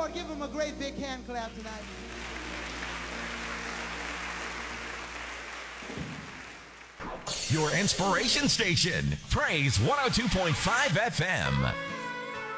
Lord, give him a great big hand clap tonight. Your inspiration station, Praise 102.5 FM.